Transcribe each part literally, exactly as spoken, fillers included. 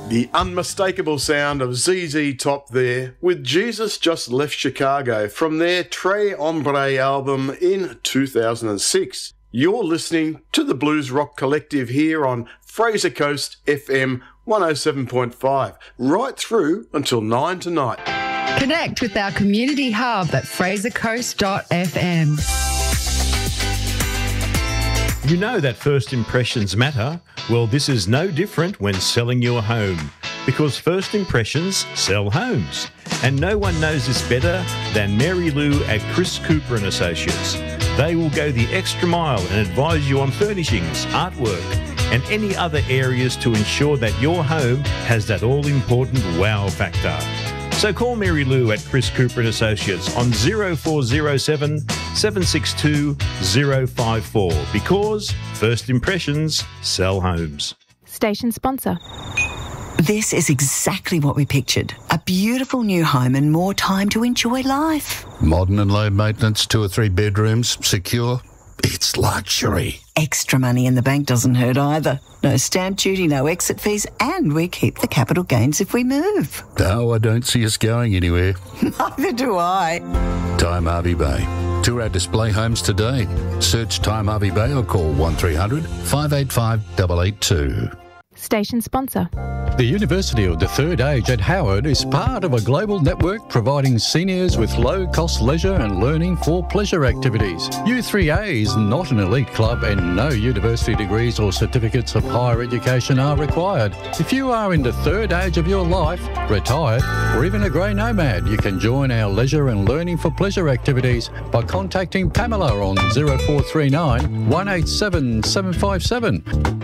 The unmistakable sound of Z Z Top there, with Jesus Just Left Chicago from their Tres Hombre album in two thousand six. You're listening to the Blues Rock Collective here on Fraser Coast F M one oh seven point five, right through until nine tonight. Connect with our community hub at fraser coast dot f m. You know that first impressions matter? Well, this is no different when selling your home, because first impressions sell homes. And no one knows this better than Mary Lou at Chris Cooper and Associates. They will go the extra mile and advise you on furnishings, artwork, and any other areas to ensure that your home has that all-important wow factor. So call Mary Lou at Chris Cooper and Associates on zero four zero seven, seven six two, zero five four, because first impressions sell homes. Station sponsor. This is exactly what we pictured. A beautiful new home and more time to enjoy life. Modern and low maintenance, two or three bedrooms, secure. It's luxury. Extra money in the bank doesn't hurt either. No stamp duty, no exit fees, and we keep the capital gains if we move. No, I don't see us going anywhere. Neither do I. Time Harvey Bay. Tour our display homes today. Search Time Harvey Bay or call one three hundred, five eight five, eight eight two. Station sponsor. The University of the Third Age at Howard is part of a global network providing seniors with low-cost leisure and learning for pleasure activities. U three A is not an elite club and no university degrees or certificates of higher education are required. If you are in the third age of your life, retired, or even a grey nomad, you can join our leisure and learning for pleasure activities by contacting Pamela on zero four three nine, one eight seven, seven five seven.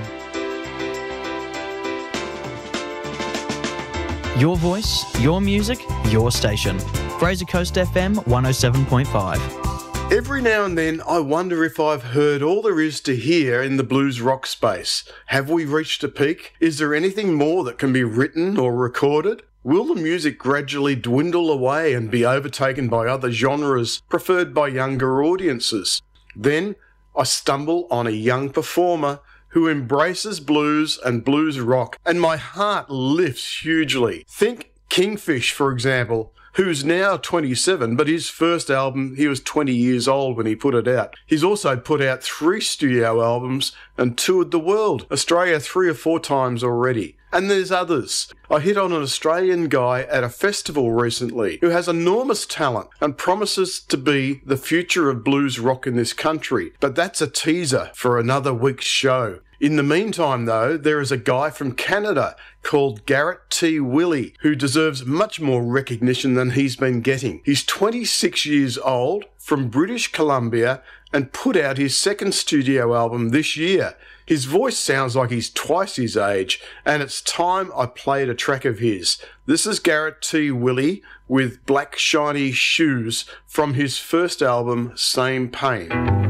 Your voice, your music, your station. Fraser Coast F M one oh seven point five. Every now and then I wonder if I've heard all there is to hear in the blues rock space. Have we reached a peak? Is there anything more that can be written or recorded? Will the music gradually dwindle away and be overtaken by other genres preferred by younger audiences? Then I stumble on a young performer who embraces blues and blues rock, and my heart lifts hugely. Think Kingfish, for example, who's now twenty-seven, but his first album, he was twenty years old when he put it out. He's also put out three studio albums and toured the world, Australia three or four times already. And there's others. I hit on an Australian guy at a festival recently who has enormous talent and promises to be the future of blues rock in this country. But that's a teaser for another week's show. In the meantime, though, there is a guy from Canada called Garrett T. Willey who deserves much more recognition than he's been getting. He's twenty-six years old, from British Columbia, and put out his second studio album this year. His voice sounds like he's twice his age, and it's time I played a track of his. This is Garrett T. Willey with Black Shiny Shoes from his first album, Same Pain.